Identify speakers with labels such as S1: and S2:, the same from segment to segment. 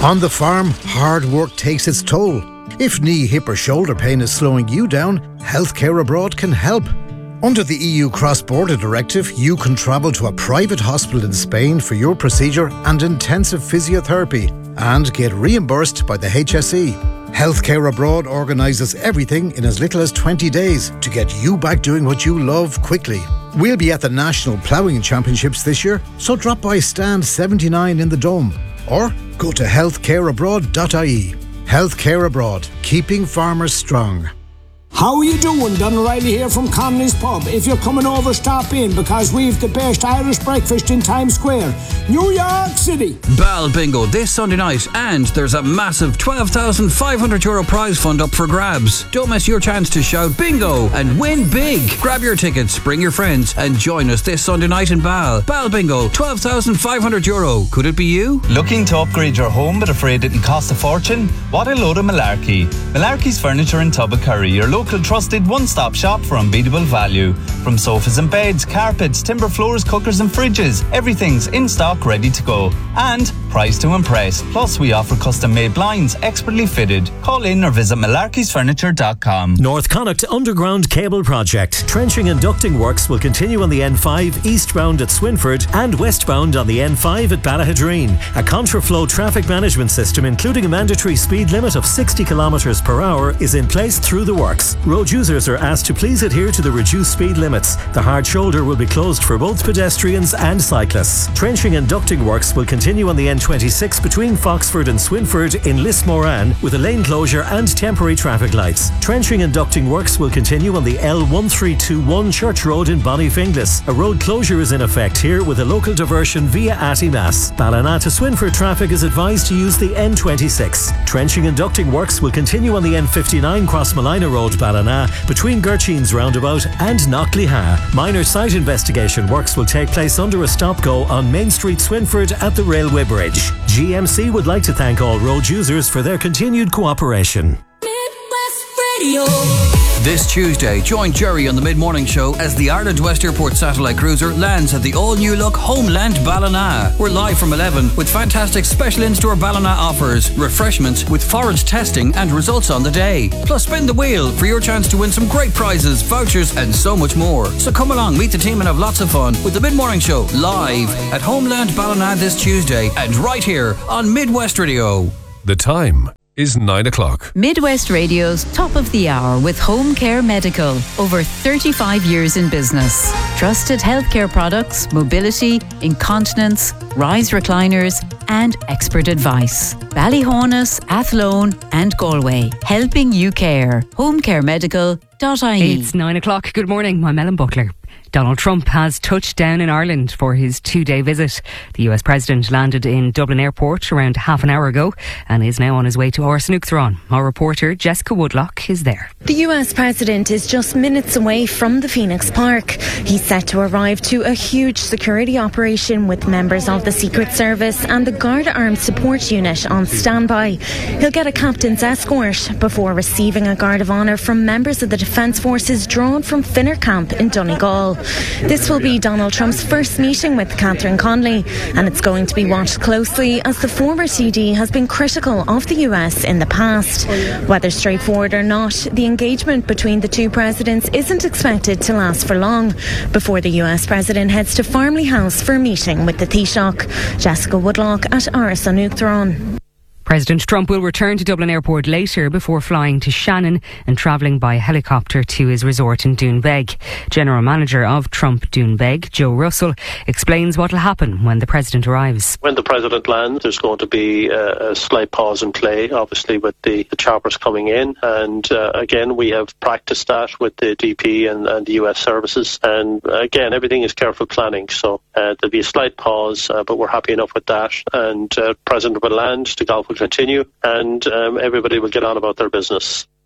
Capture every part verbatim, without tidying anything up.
S1: On the farm, hard work takes its toll. If knee, hip or shoulder pain is slowing you down, Healthcare Abroad can help. Under the E U Cross-Border Directive, you can travel to a private hospital in Spain for your procedure and intensive physiotherapy and get reimbursed by the H S E. Healthcare Abroad organises everything in as little as twenty days to get you back doing what you love quickly. We'll be at the National Ploughing Championships this year, so drop by stand seventy-nine in the Dome or go to healthcare abroad dot I E. Healthcare Abroad, keeping farmers strong.
S2: How are you doing? Don O'Reilly here from Connolly's Pub. If you're coming over, stop in because we've the best Irish breakfast in Times Square, New York City.
S3: Bal Bingo this Sunday night, and there's a massive twelve thousand five hundred euro prize fund up for grabs. Don't miss your chance to shout bingo and win big. Grab your tickets, bring your friends and join us this Sunday night in Bal. Bal Bingo, twelve thousand five hundred euro. Could it be you?
S4: Looking to upgrade your home but afraid it'll cost a fortune? What a load of malarkey. Malarkey's Furniture in Tubbacurry, your local trusted one-stop shop for unbeatable value. From sofas and beds, carpets, timber floors, cookers and fridges, everything's in stock ready to go. And price to impress. Plus we offer custom-made blinds, expertly fitted. Call in or visit malarkeys furniture dot com.
S5: North Connacht Underground Cable Project. Trenching and ducting works will continue on the N five eastbound at Swinford and westbound on the N five at Ballahadreen. A contraflow traffic management system including a mandatory speed limit of sixty kilometres per hour is in place through the works. Road users are asked to please adhere to the reduced speed limits. The hard shoulder will be closed for both pedestrians and cyclists. Trenching and ducting works will continue on the N twenty-six between Foxford and Swinford in Lismoran with a lane closure and temporary traffic lights. Trenching and ducting works will continue on the L one three two one Church Road in Bonnyfinglas. A road closure is in effect here with a local diversion via Attymass. Ballina to Swinford traffic is advised to use the N twenty-six. Trenching and ducting works will continue on the N fifty-nine Crossmalina Road, Ballina, between Gerchines Roundabout and Knockleha. Minor site investigation works will take place under a stop-go on Main Street, Swinford at the Railway Bridge. G M C would like to thank all road users for their continued cooperation.
S6: Midwest Radio.
S3: This Tuesday, join Jerry on the Mid-Morning Show as the Ireland West Airport satellite cruiser lands at the all-new look Homeland Ballina. We're live from eleven with fantastic special in-store Ballina offers, refreshments with forage testing and results on the day. Plus spin the wheel for your chance to win some great prizes, vouchers and so much more. So come along, meet the team and have lots of fun with the Mid-Morning Show live at Homeland Ballina this Tuesday and right here on Midwest Radio.
S7: The time is nine o'clock.
S8: Midwest Radio's Top of the Hour with Home Care Medical. Over thirty-five years in business. Trusted healthcare products, mobility, incontinence, rise recliners and expert advice. Ballyhonus, Athlone and Galway. Helping you care. home care medical dot I E.
S9: It's nine o'clock. Good morning. I'm Ellen Buckler. Donald Trump has touched down in Ireland for his two-day visit. The U S President landed in Dublin Airport around half an hour ago and is now on his way to Áras-an-Uachtaráin. Our reporter Jessica Woodlock is there.
S10: The U S President is just minutes away from the Phoenix Park. He's set to arrive to a huge security operation with members of the Secret Service and the Garda Armed Support Unit on standby. He'll get a captain's escort before receiving a guard of honour from members of the Defence Forces drawn from Finnercamp in Donegal. This will be Donald Trump's first meeting with Catherine Connolly, and it's going to be watched closely as the former T D has been critical of the U S in the past. Whether straightforward or not, the engagement between the two presidents isn't expected to last for long before the U S President heads to Farmley House for a meeting with the Taoiseach. Jessica Woodlock at Áras-an-Uachtaráin.
S9: President Trump will return to Dublin Airport later before flying to Shannon and travelling by helicopter to his resort in Doonbeg. General Manager of Trump Doonbeg, Joe Russell, explains what will happen when the President arrives.
S11: When the President lands, there's going to be a, a slight pause in play, obviously, with the, the choppers coming in. And uh, again, we have practiced that with the D P and, and the U S services. And uh, again, everything is careful planning. So uh, there'll be a slight pause, uh, but we're happy enough with that. And uh, President will land, the golf will continue, and um, everybody will get on about their business.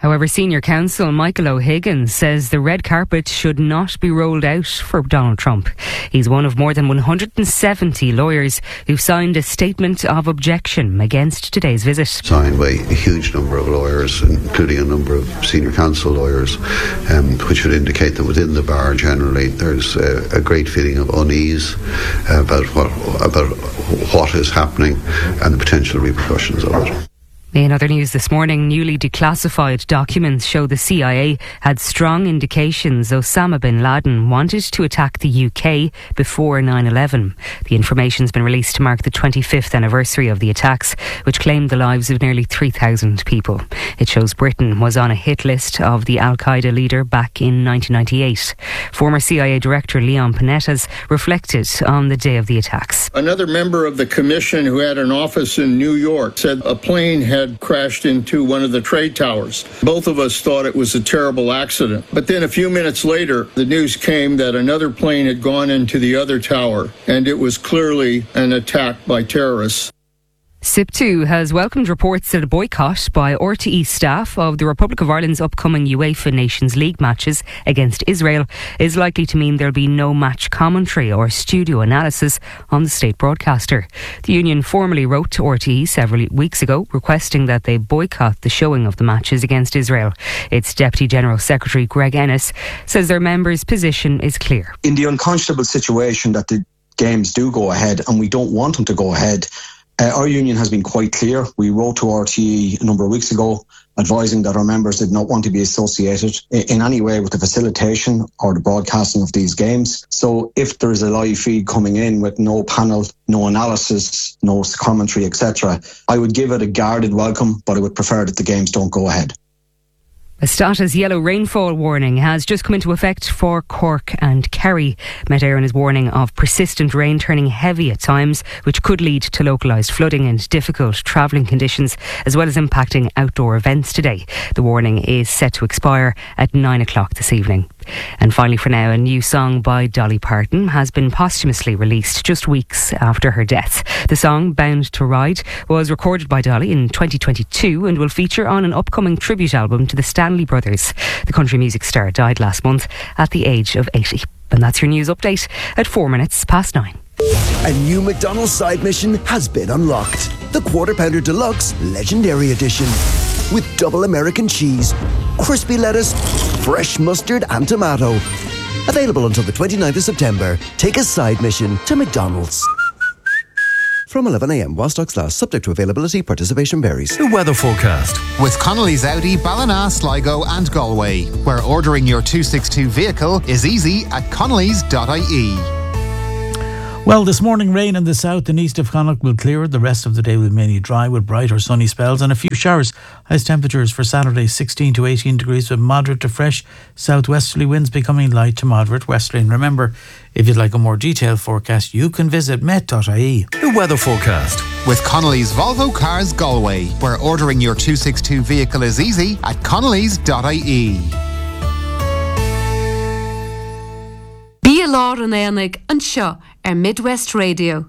S9: However, Senior Counsel Michael O'Higgins says the red carpet should not be rolled out for Donald Trump. He's one of more than one hundred seventy lawyers who've signed a statement of objection against today's visit.
S12: Signed by a huge number of lawyers, including a number of senior counsel lawyers, um, which would indicate that within the bar generally there's a, a great feeling of unease about what, about what is happening and the potential repercussions of it.
S9: In other news this morning, newly declassified documents show the C I A had strong indications Osama bin Laden wanted to attack the U K before nine eleven. The information has been released to mark the twenty-fifth anniversary of the attacks, which claimed the lives of nearly three thousand people. It shows Britain was on a hit list of the Al-Qaeda leader back in nineteen ninety-eight. Former C I A Director Leon Panettas reflected on the day of the attacks.
S13: Another member of the commission who had an office in New York said a plane had crashed into one of the trade towers. Both of us thought it was a terrible accident. But then a few minutes later, the news came that another plane had gone into the other tower, and it was clearly an attack by terrorists.
S9: S I P two has welcomed reports that a boycott by R T E staff of the Republic of Ireland's upcoming UEFA Nations League matches against Israel is likely to mean there'll be no match commentary or studio analysis on the state broadcaster. The union formally wrote to R T E several weeks ago requesting that they boycott the showing of the matches against Israel. Its Deputy General Secretary Greg Ennis says their members' position is clear.
S14: In the unconscionable situation that the games do go ahead and we don't want them to go ahead, Uh, our union has been quite clear. We wrote to R T E a number of weeks ago advising that our members did not want to be associated in any way with the facilitation or the broadcasting of these games. So if there is a live feed coming in with no panel, no analysis, no commentary, et cetera, I would give it a guarded welcome, but I would prefer that the games don't go ahead.
S9: A status yellow rainfall warning has just come into effect for Cork and Kerry. Met Éireann is warning of persistent rain turning heavy at times, which could lead to localised flooding and difficult travelling conditions, as well as impacting outdoor events today. The warning is set to expire at nine o'clock this evening. And finally for now, a new song by Dolly Parton has been posthumously released just weeks after her death. The song, Bound to Ride, was recorded by Dolly in twenty twenty-two and will feature on an upcoming tribute album to the Stanley Brothers. The country music star died last month at the age of eighty. And that's your news update at four minutes past nine.
S15: A new McDonald's side mission has been unlocked. The Quarter Pounder Deluxe Legendary Edition. With double American cheese, crispy lettuce, fresh mustard and tomato. Available until the twenty-ninth of September. Take a side mission to McDonald's. From eleven a m while stocks last, subject to availability, participation varies.
S7: The weather forecast
S16: with Connolly's Audi, Ballina, Sligo and Galway, where ordering your two sixty-two vehicle is easy at connellys dot I E.
S17: Well, this morning rain in the south and east of Connacht will clear. The rest of the day will be mainly dry with bright or sunny spells and a few showers. Highest temperatures for Saturday sixteen to eighteen degrees with moderate to fresh southwesterly winds becoming light to moderate westerly. And remember, if you'd like a more detailed forecast, you can visit met dot I E.
S7: The weather forecast
S16: with Connolly's Volvo Cars Galway, where ordering your two sixty-two vehicle is easy at connellys dot I E.
S18: Bí a lár an éanaig an seo ar Midwest Radio.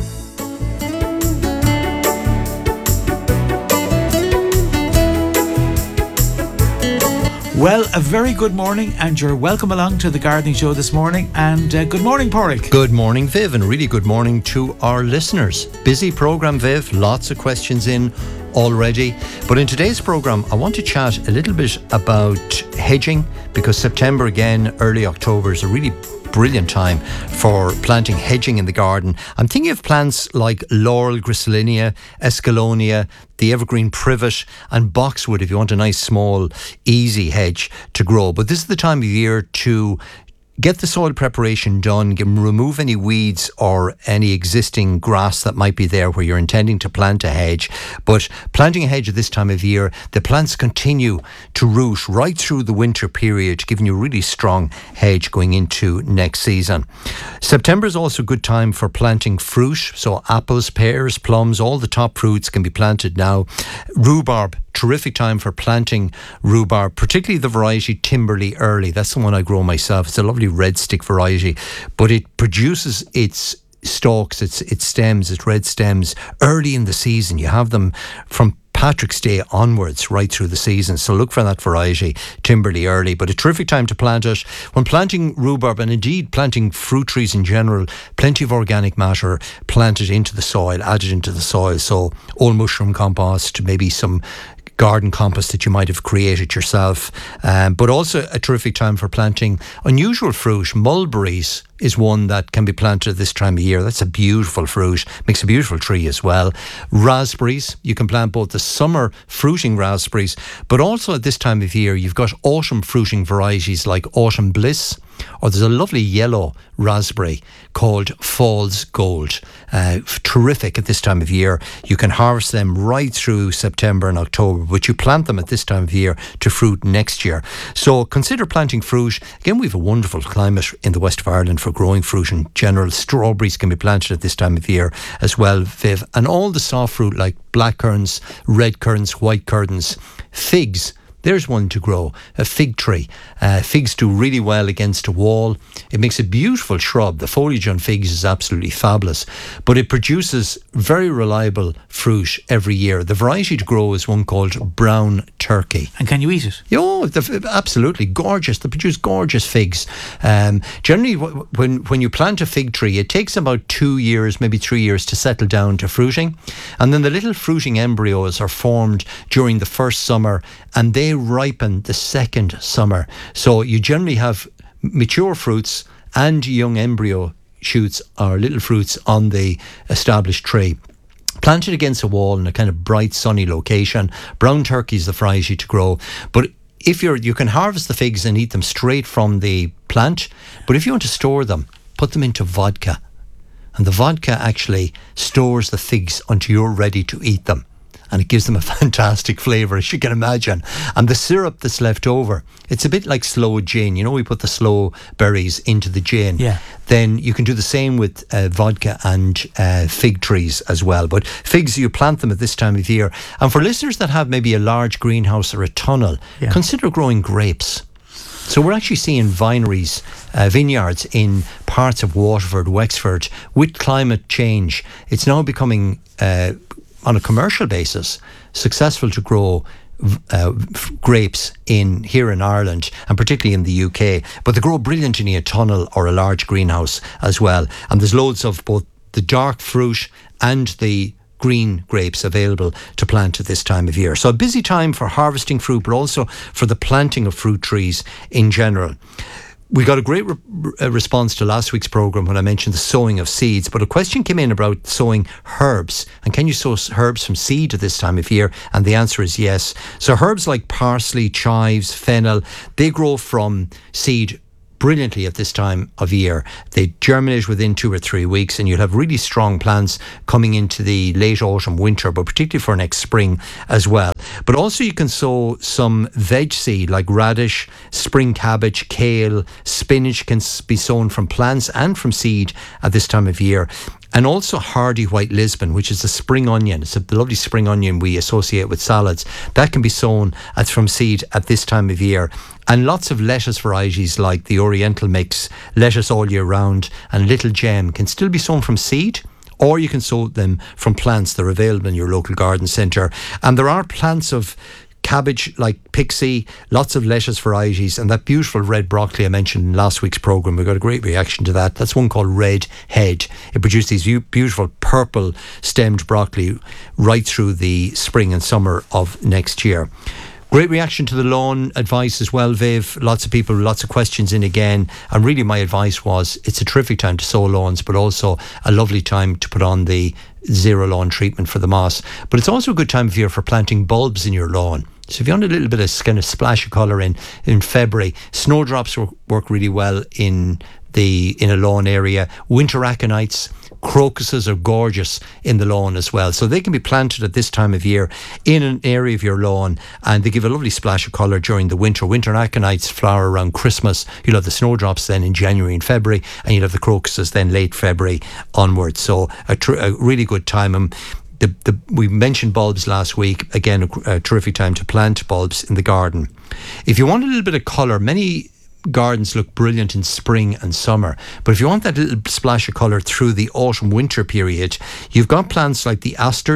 S17: Well, a very good morning and you're welcome along to the Gardening Show this morning. And uh, good morning, Pádraig.
S19: Good morning, Viv, and really good morning to our listeners. Busy programme, Viv, lots of questions in already. But in today's programme, I want to chat a little bit about hedging, because September again, early October is a really brilliant time for planting hedging in the garden. I'm thinking of plants like laurel, gristolinia, escallonia, the evergreen privet and boxwood if you want a nice small easy hedge to grow. But this is the time of year to get the soil preparation done, remove any weeds or any existing grass that might be there where you're intending to plant a hedge. But planting a hedge at this time of year, the plants continue to root right through the winter period, giving you a really strong hedge going into next season. September is also a good time for planting fruit, so apples, pears, plums, all the top fruits can be planted now. Rhubarb, terrific time for planting rhubarb, particularly the variety Timberley Early. That's the one I grow myself. It's a lovely red stick variety, but it produces its stalks, its its stems, its red stems early in the season. You have them from Patrick's Day onwards right through the season. So look for that variety, Timberley early, but a terrific time to plant it. When planting rhubarb, and indeed planting fruit trees in general, plenty of organic matter planted into the soil, added into the soil. So old mushroom compost, maybe some garden compost that you might have created yourself, um, but also a terrific time for planting unusual fruit. Mulberries is one that can be planted this time of year. That's a beautiful fruit, makes a beautiful tree as well. Raspberries, you can plant both the summer fruiting raspberries, but also at this time of year you've got autumn fruiting varieties like Autumn Bliss, or there's a lovely yellow raspberry called Falls Gold. Uh, terrific at this time of year. You can harvest them right through September and October, but you plant them at this time of year to fruit next year. So consider planting fruit. Again, we have a wonderful climate in the west of Ireland for growing fruit in general. Strawberries can be planted at this time of year as well, Viv. And all the soft fruit like black currants, red currants, white currants, figs. There's one to grow, a fig tree. Uh, figs do really well against a wall. It makes a beautiful shrub. The foliage on figs is absolutely fabulous, but it produces very reliable fruit every year. The variety to grow is one called Brown Turkey.
S17: And can you eat it?
S19: Oh, absolutely. Gorgeous. They produce gorgeous figs. Um, generally, when, when you plant a fig tree, it takes about two years, maybe three years to settle down to fruiting. And then the little fruiting embryos are formed during the first summer, and they ripen the second summer. So you generally have mature fruits and young embryo shoots or little fruits on the established tree. Planted against a wall in a kind of bright sunny location. Brown turkey is the variety to grow. But if you're, you can harvest the figs and eat them straight from the plant. But if you want to store them, put them into vodka. And the vodka actually stores the figs until you're ready to eat them. And it gives them a fantastic flavour, as you can imagine. And the syrup that's left over, it's a bit like sloe gin. You know, we put the sloe berries into the gin.
S17: Yeah.
S19: Then you can do the same with uh, vodka and uh, fig trees as well. But figs, you plant them at this time of year. And for listeners that have maybe a large greenhouse or a tunnel, yeah. consider growing grapes. So we're actually seeing vineries, uh, vineyards in parts of Waterford, Wexford. With climate change, it's now becoming... Uh, on a commercial basis, successful to grow uh, grapes in here in Ireland and particularly in the U K. But they grow brilliantly in a tunnel or a large greenhouse as well. And there's loads of both the dark fruit and the green grapes available to plant at this time of year. So a busy time for harvesting fruit, but also for the planting of fruit trees in general. We got a great re- response to last week's programme when I mentioned the sowing of seeds, but a question came in about sowing herbs. And can you sow herbs from seed at this time of year? And the answer is yes. So herbs like parsley, chives, fennel, they grow from seed brilliantly at this time of year. They germinate within two or three weeks and you'll have really strong plants coming into the late autumn, winter, but particularly for next spring as well. But also you can sow some veg seed like radish, spring cabbage, kale, spinach can be sown from plants and from seed at this time of year. And also hardy white Lisbon, which is a spring onion. It's a lovely spring onion we associate with salads. That can be sown as from seed at this time of year. And lots of lettuce varieties like the Oriental Mix, lettuce all year round, and Little Gem can still be sown from seed, or you can sow them from plants. They're available in your local garden centre. And there are plants of cabbage like Pixie, lots of lettuce varieties, and that beautiful red broccoli I mentioned in last week's programme. We got a great reaction to that. That's one called Red Head. It produced these beautiful purple stemmed broccoli right through the spring and summer of next year. Great reaction to the lawn advice as well, Viv. Lots of people, lots of questions in again. And really my advice was it's a terrific time to sow lawns, but also a lovely time to put on the zero lawn treatment for the moss. But it's also a good time of year for planting bulbs in your lawn. So if you want a little bit of kind of splash of colour in, in February, snowdrops work, work really well in the in a lawn area. Winter aconites, crocuses are gorgeous in the lawn as well. So they can be planted at this time of year in an area of your lawn and they give a lovely splash of colour during the winter. Winter aconites flower around Christmas. You'll have the snowdrops then in January and February and you'll have the crocuses then late February onwards. So a, tr- a really good time. Um, The, the, we mentioned bulbs last week. Again, a, a terrific time to plant bulbs in the garden. If you want a little bit of colour, many gardens look brilliant in spring and summer. But if you want that little splash of colour through the autumn-winter period, you've got plants like the asters,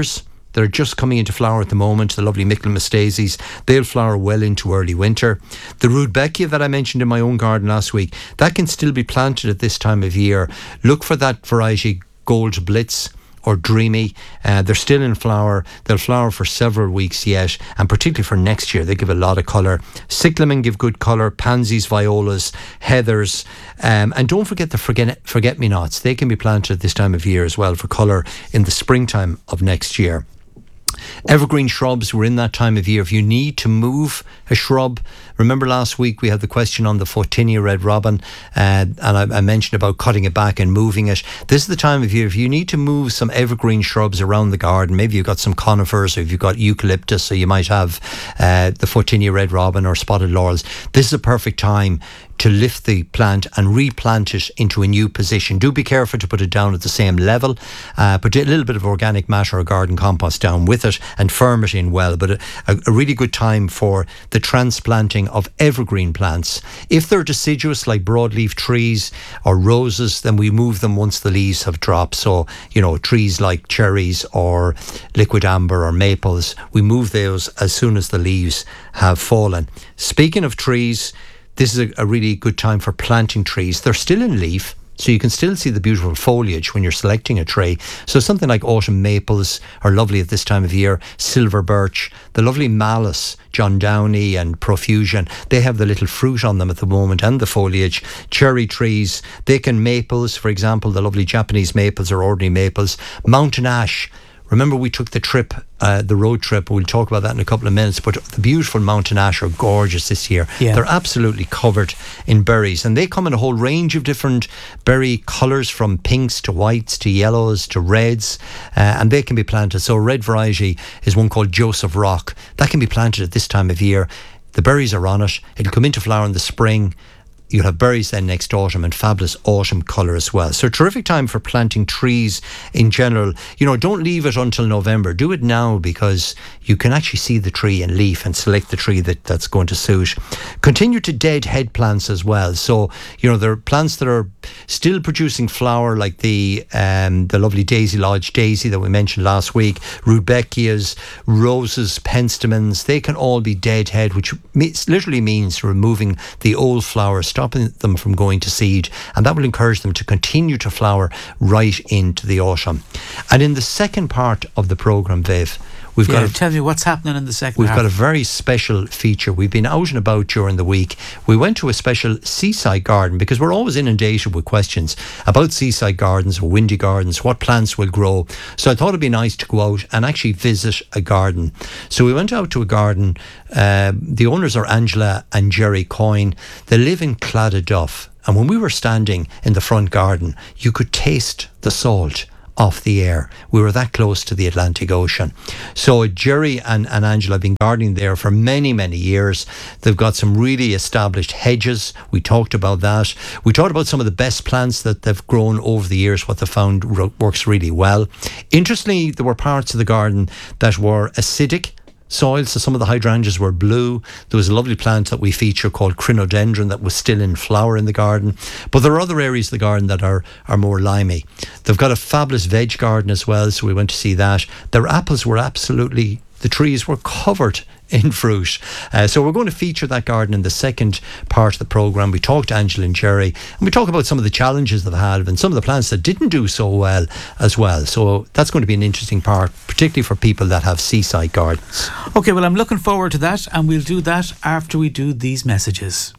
S19: that are just coming into flower at the moment, the lovely Michaelmas daisies, they'll flower well into early winter. The Rudbeckia that I mentioned in my own garden last week, that can still be planted at this time of year. Look for that variety Gold Blitz or Dreamy. Uh, they're still in flower. They'll flower for several weeks yet, and particularly for next year, they give a lot of colour. Cyclamen give good colour, pansies, violas, heathers, um, and don't forget the forget forget-me-nots. They can be planted at this time of year as well for colour in the springtime of next year. Evergreen shrubs, we're in that time of year. If you need to move a shrub, remember last week we had the question on the Photinia red robin, uh, and I, I mentioned about cutting it back and moving it. This is the time of year if you need to move some evergreen shrubs around the garden. Maybe you've got some conifers, or if you've got eucalyptus, so you might have uh, the Photinia red robin or spotted laurels. This is a perfect time to lift the plant and replant it into a new position. Do be careful to put it down at the same level. Uh, put a little bit of organic matter or garden compost down with it and firm it in well. But a, a really good time for the transplanting of evergreen plants. If they're deciduous like broadleaf trees or roses, then we move them once the leaves have dropped. So, you know, trees like cherries or liquid amber or maples, we move those as soon as the leaves have fallen. Speaking of trees, this is a, a really good time for planting trees. They're still in leaf, so you can still see the beautiful foliage when you're selecting a tree. So something like autumn maples are lovely at this time of year. Silver birch, the lovely malus, John Downey and Profusion, they have the little fruit on them at the moment and the foliage. Cherry trees, they can maples, for example, the lovely Japanese maples or ordinary maples. Mountain ash. Remember we took the trip, uh, the road trip, we'll talk about that in a couple of minutes, but the beautiful mountain ash are gorgeous this year. Yeah. They're absolutely covered in berries, and they come in a whole range of different berry colours, from pinks to whites to yellows to reds, uh, and they can be planted. So a red variety is one called Joseph Rock. That can be planted at this time of year. The berries are on it. It'll come into flower in the spring. You'll have berries then next autumn and fabulous autumn colour as well. So a terrific time for planting trees in general. You know, don't leave it until November. Do it now, because you can actually see the tree in leaf and select the tree that, that's going to suit. Continue to dead head plants as well. So, you know, there are plants that are still producing flower, like the um, the lovely Daisy Lodge daisy that we mentioned last week, Rudbeckias, roses, penstemons. They can all be dead head, which literally means removing the old flowers, stopping them from going to seed, and that will encourage them to continue to flower right into the autumn. And in the second part of the programme, Viv, we've
S17: yeah,
S19: got a,
S17: tell me what's happening in the second
S19: we've
S17: half.
S19: got a very special feature. We've been out and about during the week. We went to a special seaside garden, because we're always inundated with questions about seaside gardens or windy gardens, what plants will grow. So I thought it'd be nice to go out and actually visit a garden. So we went out to a garden. Uh, the owners are Angela and Jerry Coyne. They live in Claddaduff, and when we were standing in the front garden, you could taste the salt off the air. We were that close to the Atlantic Ocean. So Jerry and, and Angela have been gardening there for many, many years. They've got some really established hedges. We talked about that. We talked about some of the best plants that they've grown over the years, what they found ro- works really well. Interestingly, there were parts of the garden that were acidic soil, so some of the hydrangeas were blue. There was a lovely plant that we feature called crinodendron that was still in flower in the garden. But there are other areas of the garden that are, are more limey. They've got a fabulous veg garden as well, so we went to see that. Their apples were absolutely, the trees were covered in fruit. Uh, so we're going to feature that garden in the second part of the programme. We talked to Angela and Jerry, and we talk about some of the challenges they've had and some of the plants that didn't do so well as well. So that's going to be an interesting part, particularly for people that have seaside gardens.
S17: Okay, well, I'm looking forward to that, and we'll do that after we do these messages.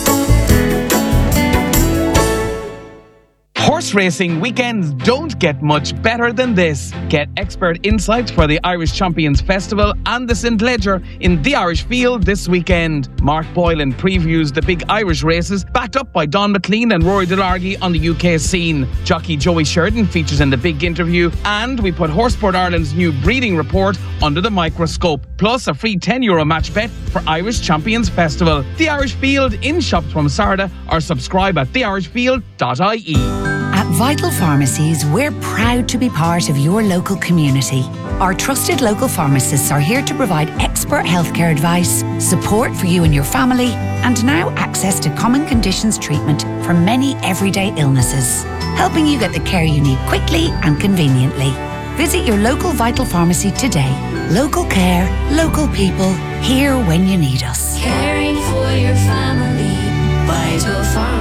S20: Horse racing weekends don't get much better than this. Get expert insights for the Irish Champions Festival and the Saint Leger in the Irish Field this weekend. Mark Boylan previews the big Irish races, backed up by Don McLean and Rory Delargy on the U K scene. Jockey Joey Sheridan features in the big interview, and we put Horseport Ireland's new breeding report under the microscope, plus a free ten euro match bet for Irish Champions Festival. The Irish Field in shops from Sarda, or subscribe at the irish field dot I E.
S21: At Vital Pharmacies, we're proud to be part of your local community. Our trusted local pharmacists are here to provide expert healthcare advice, support for you and your family, and now access to common conditions treatment for many everyday illnesses, helping you get the care you need quickly and conveniently. Visit your local Vital Pharmacy today. Local care, local people, here when you need us.
S6: Caring for your family, Vital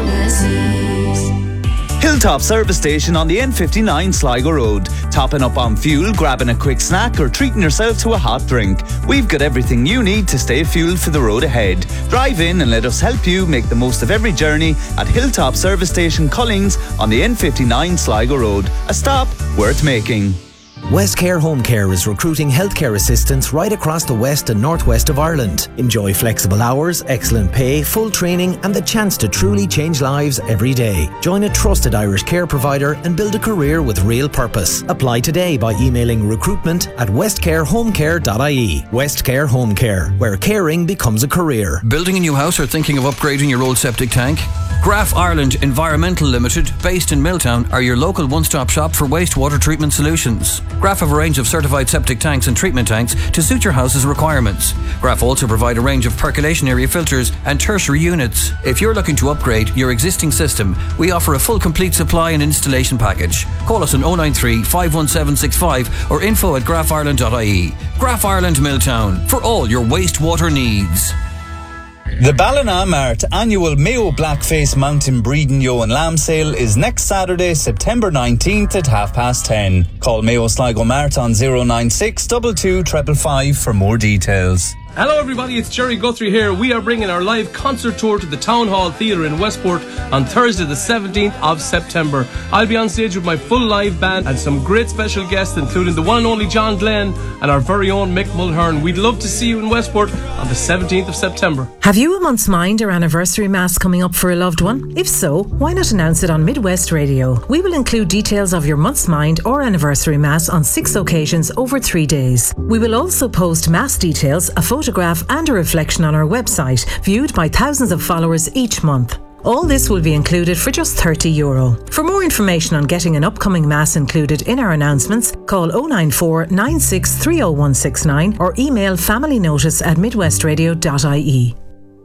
S6: Pharmacies.
S4: Hilltop Service Station on the N fifty-nine Sligo Road. Topping up on fuel, grabbing a quick snack or treating yourself to a hot drink. We've got everything you need to stay fueled for the road ahead. Drive in and let us help you make the most of every journey at Hilltop Service Station Cullings on the N fifty-nine Sligo Road. A stop worth making.
S1: Westcare Home Care is recruiting healthcare assistants right across the west and northwest of Ireland. Enjoy flexible hours, excellent pay, full training and the chance to truly change lives every day. Join a trusted Irish care provider and build a career with real purpose. Apply today by emailing recruitment at westcarehomecare dot I E. Westcare Home Care, where caring becomes a career.
S3: Building a new house or thinking of upgrading your old septic tank? Graf Ireland Environmental Limited, based in Milltown, are your local one-stop shop for wastewater treatment solutions. Graf have a range of certified septic tanks and treatment tanks to suit your house's requirements. Graf also provide a range of percolation area filters and tertiary units. If you're looking to upgrade your existing system, we offer a full complete supply and installation package. Call us on oh nine three, five one seven six five or info at graf ireland dot I E. Graf Ireland Milltown, for all your wastewater needs.
S4: The Ballina Mart annual Mayo Blackface Mountain Breeding Yo and Lamb Sale is next Saturday, September nineteenth at half past ten. Call Mayo Sligo Mart on oh nine six, two two five five five for more details.
S22: Hello everybody, it's Jerry Guthrie here. We are bringing our live concert tour to the Town Hall Theatre in Westport on Thursday the seventeenth of September. I'll be on stage with my full live band and some great special guests including the one and only John Glenn and our very own Mick Mulhern. We'd love to see you in Westport on the seventeenth of September.
S23: Have you a month's mind or anniversary mass coming up for a loved one? If so, why not announce it on Midwest Radio? We will include details of your month's mind or anniversary mass on six occasions over three days. We will also post mass details, a photograph and a reflection on our website, viewed by thousands of followers each month. All this will be included for just thirty euro. For more information on getting an upcoming mass included in our announcements, call oh nine four, nine six three oh one six nine or email familynotice at midwestradio dot I E.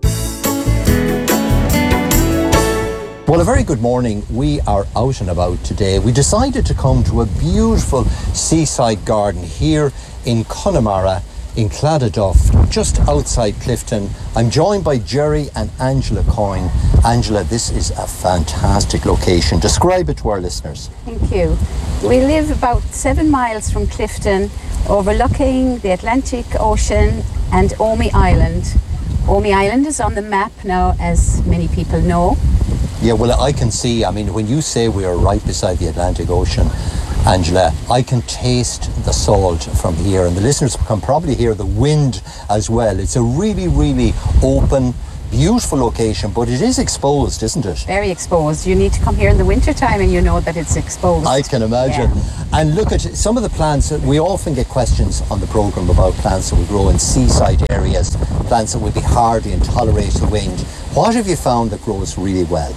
S19: Well, a very good morning. We are out and about today. We decided to come to a beautiful seaside garden here in Connemara in Claddaduff, just outside Clifton. I'm joined by Jerry and Angela Coyne. Angela, this is a fantastic location. Describe it to our listeners.
S24: Thank you. We live about seven miles from Clifton, overlooking the Atlantic Ocean and Omey Island. Omey Island is on the map now, as many people know.
S19: Yeah, well, I can see, I mean, when you say we are right beside the Atlantic Ocean, Angela, I can taste the salt from here, and the listeners can probably hear the wind as well. It's a really, really open, beautiful location, but it is exposed, isn't it?
S24: Very exposed. You need to come here in the winter time and you know that it's exposed.
S19: I can imagine. Yeah. And look at some of the plants. We often get questions on the programme about plants that will grow in seaside areas, plants that will be hardy and tolerate the wind. What have you found that grows really well?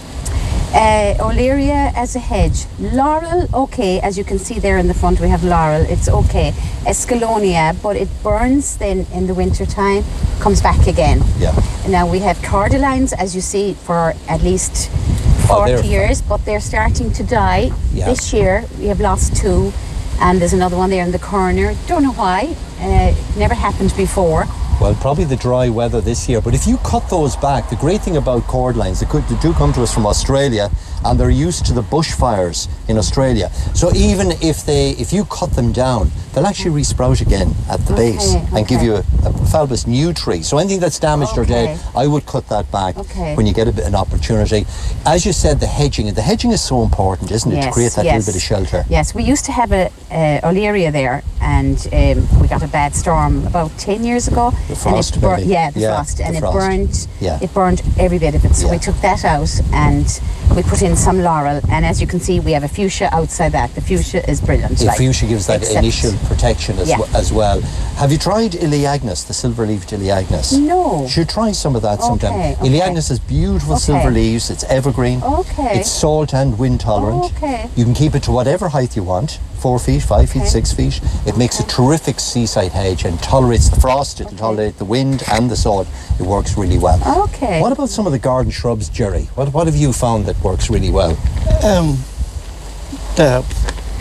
S24: Uh, Olearia as a hedge. Laurel, okay, as you can see there in the front we have laurel, it's okay. Escallonia, but it burns then in the winter time, comes back again.
S19: Yeah.
S24: Now we have cordylines, as you see, for at least forty oh, years, but they're starting to die. Yeah. This year we have lost two, and there's another one there in the corner. Don't know why, uh, never happened before.
S19: Well, probably the dry weather this year, but if you cut those back, the great thing about cordylines, they, could, they do come to us from Australia, and they're used to the bushfires in Australia. So even if they, if you cut them down, they'll actually resprout again at the okay, base and okay. give you a, a bulbous new tree. So anything that's damaged okay. or dead, I would cut that back okay. when you get a bit, an opportunity. As you said, the hedging, and the hedging is so important, isn't it, yes, to create that yes. little bit of shelter?
S24: Yes, we used to have a uh, Olearia there, and um, we got a bad storm about ten years ago.
S19: The frost,
S24: and it bur-
S19: maybe.
S24: Yeah, the
S19: yeah,
S24: frost, and
S19: the
S24: it
S19: frost.
S24: burned.
S19: Yeah.
S24: It burned every bit of it. So
S19: yeah.
S24: we took that out, and we put in some laurel. And as you can see, we have a fuchsia outside that. The fuchsia is brilliant.
S19: The
S24: like,
S19: fuchsia gives that
S24: except,
S19: initial protection as,
S24: yeah.
S19: w- as well. Have you tried Elaeagnus, the silver-leaved Elaeagnus?
S24: No.
S19: You should try some of that
S24: okay,
S19: sometime.
S24: Okay.
S19: Elaeagnus has beautiful
S24: okay.
S19: silver leaves. It's evergreen.
S24: Okay.
S19: It's salt and wind tolerant.
S24: Okay.
S19: You can keep it to whatever height you want. Four feet, five feet, okay. six feet. It makes a terrific seaside hedge and tolerates the frost. It'll okay. tolerate the wind and the salt. It works really well.
S24: Okay.
S19: What about some of the garden shrubs, Jerry? What What have you found that works really well?
S25: Um, the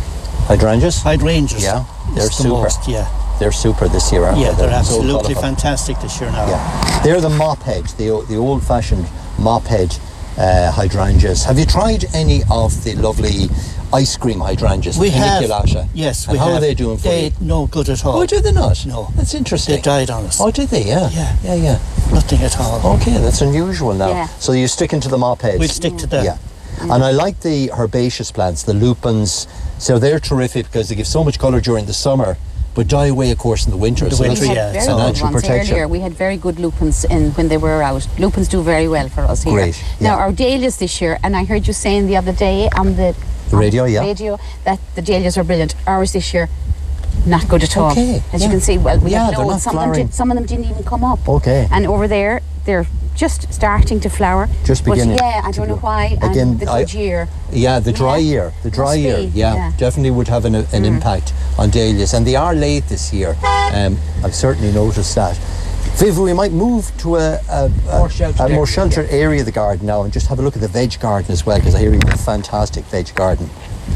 S19: Hydrangeas?
S2: Hydrangeas.
S19: Yeah, they're
S2: It's the
S19: super.
S2: most, yeah.
S19: They're super this year, aren't
S2: Yeah,
S19: they?
S2: they're
S19: so
S2: absolutely
S19: colourful.
S2: fantastic this year now.
S19: Yeah. They're the mop head, the, the old-fashioned mop head uh, hydrangeas. Have you tried any of the lovely ice cream hydrangeas?
S2: We have.
S19: Piniculata?
S2: Yes,
S19: and
S2: we
S19: how
S2: have.
S19: are they doing for
S2: they,
S19: you?
S2: No good at all.
S19: Oh, do they not?
S2: No.
S19: That's interesting.
S2: They died on us.
S19: Oh, did they? Yeah.
S2: Yeah.
S19: Yeah, yeah.
S2: Nothing at all.
S19: Okay, that's unusual now.
S2: Yeah.
S19: So you're sticking to the mop heads?
S2: We'll stick to that.
S19: Yeah. And I like the herbaceous plants, the lupins. So they're terrific because they give so much colour during the summer, but die away, of course, in the winter.
S2: The
S19: so
S2: winter,
S19: that's
S2: yeah.
S24: Very
S19: a
S24: good
S19: natural
S24: ones
S19: protection.
S24: earlier. We had very good lupins in when they were out. Lupins do very well for us here.
S19: Great,
S24: Now
S19: yeah.
S24: our dahlias this year, and I heard you saying the other day on the,
S19: The
S24: on
S19: radio, yeah.
S24: radio that the dahlias are brilliant. Ours this year, not good at all.
S19: Okay,
S24: As
S19: yeah.
S24: you can see, well, we
S19: Yeah,
S24: have
S19: they're
S24: loads.
S19: not
S24: Some of them
S19: flowering.
S24: did, some of them didn't even come up.
S19: Okay.
S24: And over there, they're just starting to flower.
S19: Just
S24: But
S19: beginning
S24: yeah, I don't know why.
S19: Again,
S24: and the good
S19: I-
S24: year.
S19: Yeah, the dry
S24: Yeah.
S19: year, the dry
S24: Must
S19: year,
S24: be,
S19: yeah,
S24: yeah.
S19: definitely would have an, an
S24: Mm.
S19: impact on dahlias, and they are late this year. Um, I've certainly noticed that. Viv, we might move to a, a, a,
S2: More sheltered
S19: a more
S2: area,
S19: sheltered area of the garden now, and just have a look at the veg garden as well, because I hear you have a fantastic veg garden.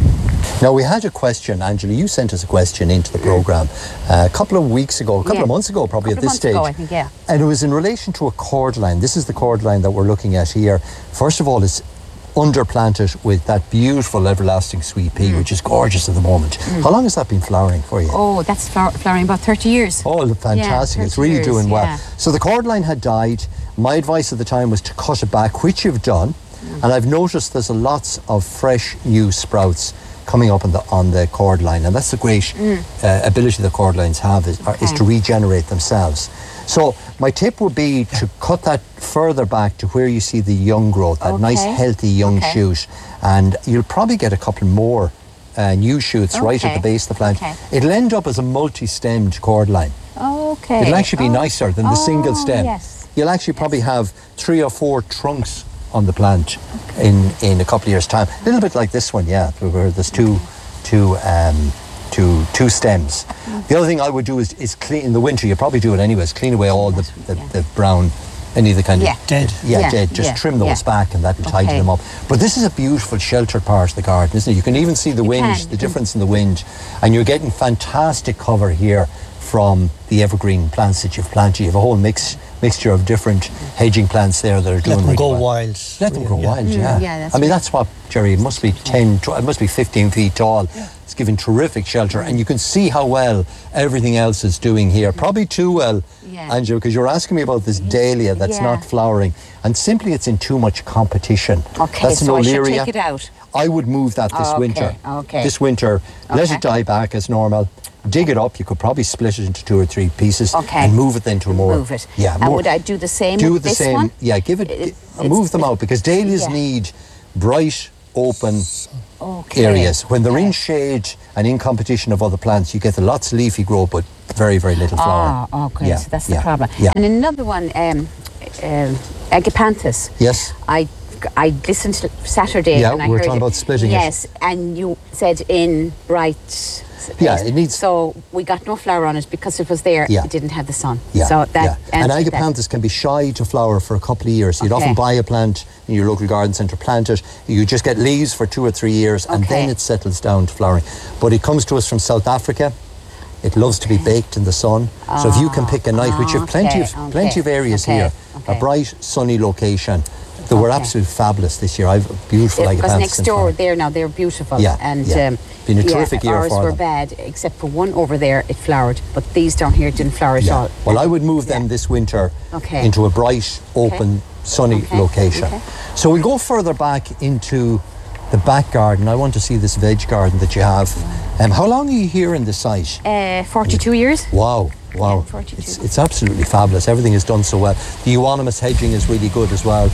S19: Now, we had a question, Angela, you sent us a question into the programme uh, a couple of weeks ago, a couple
S24: Yeah.
S19: of months ago probably
S24: Couple
S19: at
S24: of
S19: this
S24: months
S19: stage.
S24: ago, I think, yeah.
S19: And it was in relation to a cordline. This is the cordline that we're looking at here. First of all, it's underplanted with that beautiful everlasting sweet pea, which is gorgeous at the moment.
S24: Mm.
S19: How long has that been flowering for you?
S24: Oh, that's flower- flowering about thirty years.
S19: Oh, fantastic.
S24: Yeah,
S19: It's really
S24: thirty years,
S19: doing well.
S24: yeah.
S19: So the cordline had died. My advice at the time was to cut it back, which you've done.
S24: Mm.
S19: And I've noticed there's a lots of fresh new sprouts coming up on the on the cordline. And that's the great
S24: Mm.
S19: uh, ability the cordlines have is, are- is
S24: Okay.
S19: to regenerate themselves. So my tip would be to cut that further back to where you see the young growth, that nice
S24: Okay.
S19: healthy young
S24: Okay.
S19: shoot. And you'll probably get a couple more uh, new shoots right at
S24: Okay.
S19: the base of the plant.
S24: Okay.
S19: It'll end up as a multi-stemmed cordline.
S24: Okay.
S19: It'll actually be
S24: Oh.
S19: nicer than the single
S24: Oh,
S19: stem.
S24: yes.
S19: You'll actually probably have three or four trunks on the plant in, in a couple of years' time. A little bit like this one, yeah, where there's two, two, um, two, two stems. The other thing I would do is, is clean in the winter. You probably do it anyways. Clean away all the, the, the brown, any of the kind
S24: Yeah.
S19: of
S2: Dead.
S19: Yeah,
S24: Yeah,
S19: dead. Just
S24: yeah,
S19: trim those
S24: yeah.
S19: back, and that'll tidy
S24: Okay.
S19: them up. But this is a beautiful sheltered part of the garden, isn't it? You can even see the
S24: You
S19: wind,
S24: can,
S19: the
S24: you can.
S19: difference in the wind, and you're getting fantastic cover here from the evergreen plants that you've planted. You have a whole mix mixture of different hedging plants there that are doing
S2: Let them
S19: really
S2: go
S19: well.
S2: wild.
S19: Let them grow
S2: Yeah.
S19: wild,
S24: Mm,
S19: yeah.
S24: yeah, that's
S19: I mean,
S24: right.
S19: that's what, Jerry, it must be ten, tw- it must be fifteen feet tall. It's giving terrific shelter, and you can see how well everything else is doing here. Probably too well,
S24: Yeah.
S19: Angela, because you're asking me about this dahlia that's
S24: Yeah.
S19: not flowering, and simply it's in too much competition.
S24: Okay,
S19: That's an
S24: so I should
S19: Olearia.
S24: take it out.
S19: I would move that this
S24: Oh, okay,
S19: winter.
S24: okay.
S19: This winter, let
S24: Okay.
S19: it die back as normal. Dig it up. You could probably split it into two or three pieces
S24: Okay.
S19: and move it then to a more.
S24: Move it.
S19: Yeah,
S24: And
S19: more.
S24: would I do the same
S19: do
S24: with
S19: the
S24: this
S19: same.
S24: one?
S19: Yeah, give it.
S24: It-
S19: gi-
S24: it's-
S19: move them out because dahlias
S24: yeah.
S19: need bright, open
S24: Okay.
S19: areas. When they're in
S24: Okay.
S19: shade and in competition of other plants, you get lots of leafy growth, but very, very little flower.
S24: Ah, okay,
S19: Yeah,
S24: so that's
S19: yeah,
S24: the problem.
S19: Yeah.
S24: And another one, um, um, Agapanthus.
S19: Yes.
S24: I I listened to Saturday
S19: Yeah,
S24: and I
S19: we were
S24: heard
S19: talking
S24: it.
S19: about splitting it.
S24: Yes, and you said in bright.
S19: Yeah, it needs-
S24: So we got no flower on it because it was there.
S19: Yeah.
S24: It didn't have the sun.
S19: Yeah,
S24: So that
S19: yeah. And
S24: answered that.
S19: agapanthus can be shy to flower for a couple of years. You'd
S24: Okay.
S19: often buy a plant in your local garden centre, plant it. You just get leaves for two or three years, and
S24: Okay.
S19: then it settles down to flowering. But it comes to us from South Africa. It loves to be baked in the sun. So if you can pick a night, which you have plenty of
S24: okay,
S19: plenty of areas
S24: okay,
S19: here,
S24: okay.
S19: a bright sunny location. They were
S24: Okay.
S19: absolutely fabulous this year. I've beautiful
S24: It was
S19: agapanthus
S24: next
S19: in
S24: door
S19: flower.
S24: there now. They're beautiful.
S19: Yeah,
S24: and
S19: yeah.
S24: Um,
S19: Been a
S24: yeah,
S19: terrific year
S24: ours
S19: for
S24: were
S19: them.
S24: bad, except for one over there. It flowered, but these down here didn't flower at
S19: Yeah.
S24: all.
S19: Well, I would move them this winter
S24: Okay.
S19: into a bright, open, sunny
S24: Okay,
S19: location.
S24: okay.
S19: So we'll go further back into the back garden. I want to see this veg garden that you have. Um, how long are you here in the site?
S24: Uh, Forty-two years.
S19: Wow, wow.
S24: Yeah, forty-two.
S19: It's, it's absolutely fabulous. Everything is done so well. The euonymus hedging is really good as well.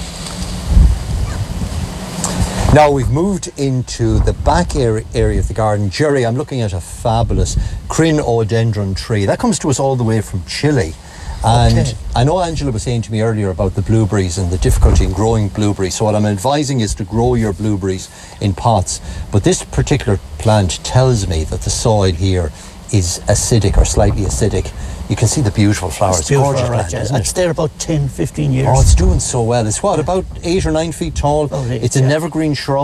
S19: Now we've moved into the back area, area of the garden. Jerry, I'm looking at a fabulous crinodendron tree. That comes to us all the way from Chile. And
S2: Okay.
S19: I know Angela was saying to me earlier about the blueberries and the difficulty in growing blueberries. So what I'm advising is to grow your blueberries in pots. But this particular plant tells me that the soil here is acidic or slightly acidic. You can see the beautiful flowers.
S2: It's beautiful,
S19: Gorgeous
S2: right,
S19: plant,
S2: yeah.
S19: isn't it?
S2: It's there about ten, fifteen years.
S19: Oh, it's doing so well. It's what, about eight or nine feet tall?
S2: About eight,
S19: It's an
S2: yeah.
S19: evergreen shrub.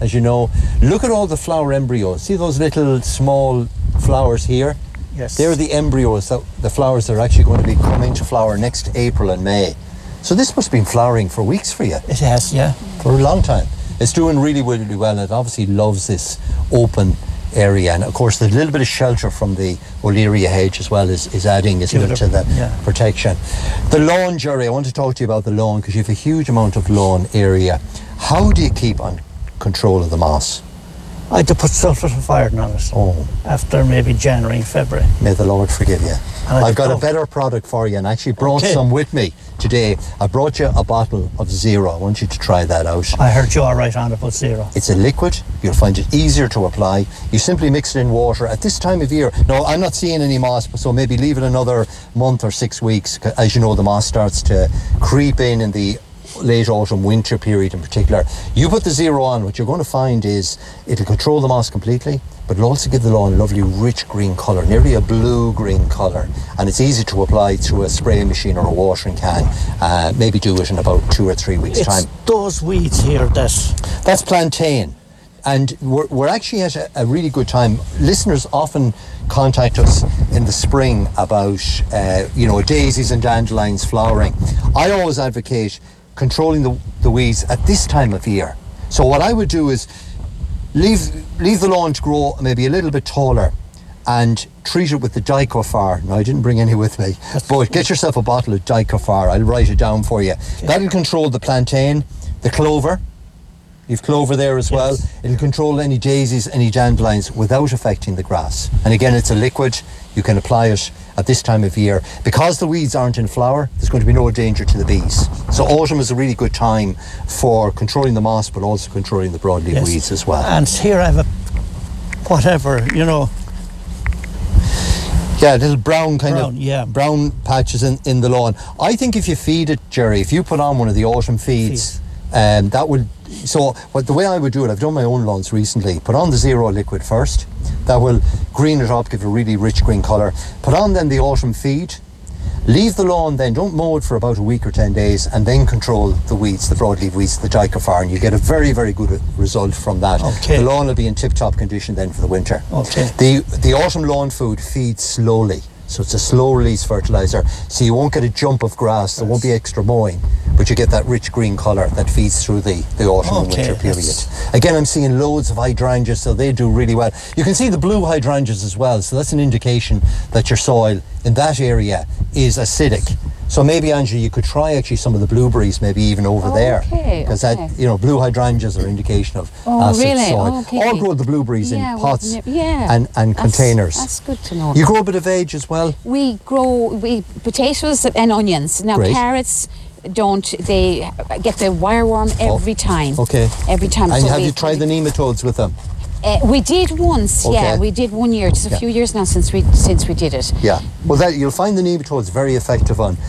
S19: as you know. Look at all the flower embryos. See those little small flowers here?
S2: Yes.
S19: They're the embryos, that, the flowers that are actually going to be coming to flower next April and May. So this must have been flowering for weeks for you.
S2: It has, yeah.
S19: For a long time. It's doing really, really well, and it obviously loves this open area. And of course, the little bit of shelter from the Olearia hedge as well is, is adding, isn't it, to the
S2: yeah.
S19: protection. The lawn, Jerry, I want to talk to you about the lawn because you have a huge amount of lawn area. How do you keep on control of the moss?
S2: I had to put sulphate iron on it.
S19: Oh.
S2: After maybe January, February.
S19: May the Lord forgive you.
S2: And
S19: I've got
S2: oh.
S19: a better product for you, and I actually brought
S2: okay.
S19: some with me today. I brought you a bottle of Zero. I want you to try that out.
S2: I heard you all right on about Zero.
S19: It's a liquid. You'll find it easier to apply. You simply mix it in water at this time of year. No, I'm not seeing any moss, so maybe leave it another month or six weeks. As you know, the moss starts to creep in in the late autumn, winter period in particular. You put the Zero on, what you're going to find is it'll control the moss completely, but it'll also give the lawn a lovely rich green colour, nearly a blue-green colour, and it's easy to apply through a spraying machine or a watering can. Uh, maybe do it in about two or three weeks'
S2: it's
S19: time.
S2: Those weeds here, that...
S19: That's plantain. And we're, we're actually at a, a really good time. Listeners often contact us in the spring about, uh, you know, daisies and dandelions flowering. I always advocate controlling the, the weeds at this time of year. So what I would do is leave leave the lawn to grow maybe a little bit taller and treat it with the Dicofar. Now, I didn't bring any with me, but get yourself a bottle of Dicofar. I'll write it down for you. Okay. That'll control the plantain, the clover. You've clover there as yes. well. It'll control any daisies, any dandelions without affecting the grass. And again, it's a liquid. You can apply it at this time of year. Because the weeds aren't in flower, there's going to be no danger to the bees. So autumn is a really good time for controlling the moss, but also controlling the broadleaf yes. weeds as well.
S2: And here I have a whatever, you know.
S19: Yeah, little brown kind
S2: brown,
S19: of
S2: yeah.
S19: brown patches in, in the lawn. I think if you feed it, Jerry, if you put on one of the autumn feeds, um, that will... So what the way I would do it, I've done my own lawns recently. Put on the Zero liquid first. That will green it up, give it a really rich green colour. Put on then the autumn feed. Leave the lawn then, don't mow it for about a week or ten days, and then control the weeds, the broadleaf weeds, the Dicofar, and you get a very, very good result from that.
S2: Okay.
S19: The lawn will be in tip-top condition then for the winter.
S2: Okay.
S19: The, the autumn lawn food feeds slowly. So it's a slow release fertiliser, so you won't get a jump of grass, there won't be extra mowing, but you get that rich green colour that feeds through the, the autumn
S2: okay,
S19: and winter period.
S2: yes.
S19: Again, I'm seeing loads of hydrangeas, so they do really well. You can see the blue hydrangeas as well, so that's an indication that your soil in that area is acidic. So maybe, Angela, you could try actually some of the blueberries, maybe even over
S24: oh,
S19: there.
S24: Okay,
S19: Because
S24: okay.
S19: that, you know, blue hydrangeas are an indication of
S24: oh,
S19: acid
S24: really?
S19: soil.
S24: Oh, okay.
S19: Or grow the blueberries
S24: yeah,
S19: in pots
S24: well, yeah.
S19: and, and
S24: that's,
S19: containers.
S24: That's good to know.
S19: You grow a bit of veg as well?
S24: We grow we potatoes and onions. Now,
S19: Great.
S24: carrots don't, they get the wireworm every
S19: oh,
S24: time.
S19: Okay.
S24: Every time.
S19: And
S24: so
S19: have
S24: we,
S19: you tried the nematodes with them?
S24: Uh, we did once,
S19: Okay.
S24: yeah. We did one year. It's a
S19: Yeah.
S24: few years now since we since we did it.
S19: Yeah. Well, that you'll find the nematodes very effective on